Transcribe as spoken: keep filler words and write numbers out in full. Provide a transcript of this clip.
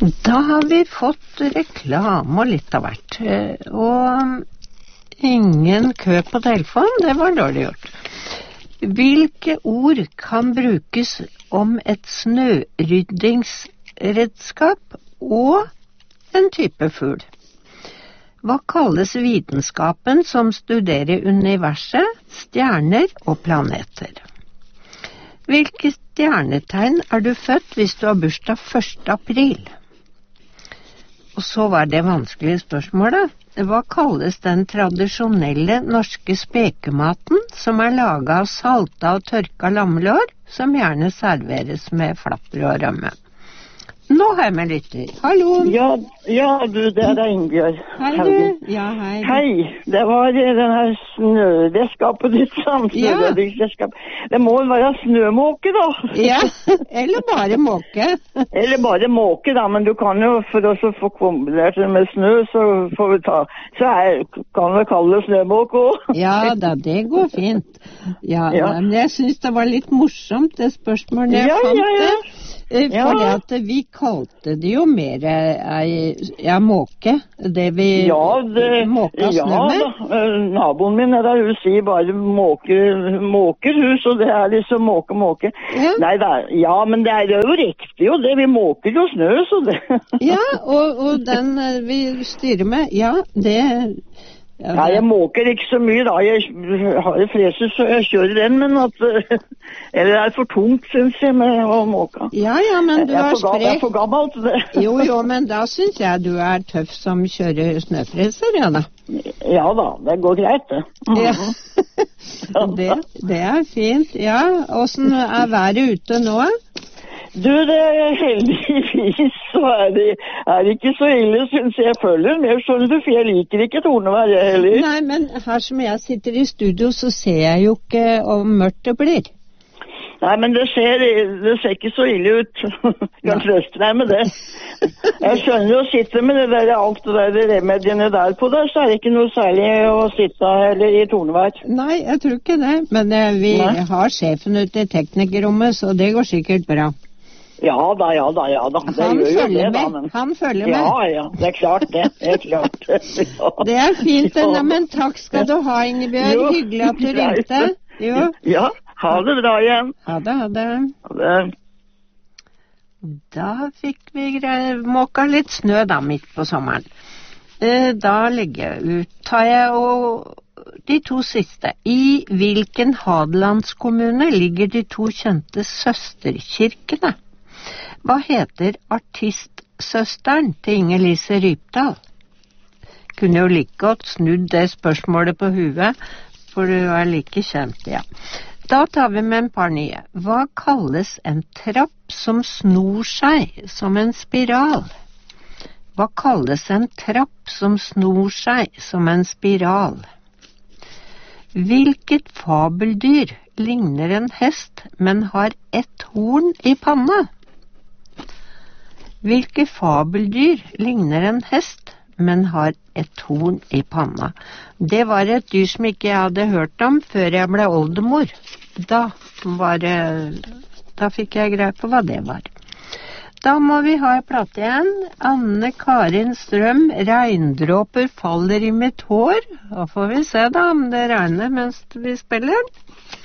Da har vi fått reklame og litt av hvert. Og ingen kø på telefon, det var dårlig gjort. Hvilke ord kan brukes om et snøryddingsredskap og en type fugl? Hva kalles vitenskapen som studerer universet, stjerner og planeter? Hvilke stjernetegn er du født hvis du har bursdag første april? Og så var det vanskelige spørsmålet. Hva kalles den tradisjonelle norske spekematen som er laget av salta og tørka lammelår, som gjerne serveres med flapper og rømme? Nå har jeg med lytter. Hallo. Ja, ja du, det er Ingebjørg. Hei du. Ja, hei. Hei, det var den her snøredskapet ditt, snøreddingsredskap. Ja. Det må være snømåke da. Ja, eller bare måke. Eller bare måke da, men du kan jo, for å få kombinert det med snø, så får vi ta, så er, kan vi kalle det snømåke også. Ja da, det går fint. Ja, ja. Men jeg synes det var litt morsomt, det spørsmålet jeg ja, fant ja, ja. det. Fordi ja. At vi kalte det jo mer ja, måke, det vi ja, det, måka snø med. Ja da, naboen min der, hun sier bare måke, måker hus, og det er liksom måke, måke. Ja. Nei, det er, ja, men det er jo riktig jo, det vi måker jo snø, så det. Ja, og, og den vi styrer med, ja, det... Ja, Nei, jeg måker ikke så mye da, jeg har et freser så jeg kjører den, men at, eller det er for tungt, synes jeg, med å måke. Ja, ja, men du er sprek. Jeg er for gammel til det. Jo, jo, men da synes jeg du er tøff som kjører snøfreser, ja da. Ja da, det går greit det. Mm-hmm. Ja, det, det er fint, ja. Hvordan er været ute nå? Du, det er heldigvis, så er det, er det ikke så ille, synes jeg føler. Men skjønner du, for jeg liker ikke tornevær, jeg heller. Nei, men her som jeg sitter i studio, så ser jeg jo ikke om mørkt det blir. Nei, men det ser, det ser ikke så ille ut. Kan trøste deg med det. Jeg skjønner å sitte med det der, alt det der remediene der på der, så er det ikke noe særlig å sitte eller i tornevær. Nei, jeg tror ikke det. Men vi Nei. Har sjefen ute i teknikerrommet, så det går sikkert bra. Ja da, ja da, ja da. Det han gjør følger jo det, med. Da, men... Han følger med. Ja, ja, det er klart det. Det er klart det. Ja. Det er fint, ja. Men takk skal du ha, Ingebjørg. Jo, hyggelig at du ringte. Jo. Ja, ha det bra igjen. Ha det, ha det. Ha det. Da fikk vi måka litt snø da, midt på sommeren. Da legger jeg ut, tar jeg og de to siste. I hvilken Hadelandskommune ligger de to kjente søsterkirkene? Hva heter artistsøsteren til Inger-Lise Rypdal? Kunne jo like godt snudd det spørsmålet på huet, for du er like kjent, ja. Da tar vi med en par nye. Hva kalles en trapp som snor seg som en spiral? Hva kalles en trapp som snor seg som en spiral? Hvilket fabeldyr ligner en hest, men har ett horn i panna? Hvilke fabeldyr ligner en hest, men har et horn i panna? Det var et dyr som ikke jeg hadde hørt om før jeg ble oldemor. Da, var det, da fikk jeg greie på hva det var. Da må vi ha en plate igjen. Anne Karin Strøm, regndråper faller i mitt hår. Da får vi se da om det regner mens vi spiller.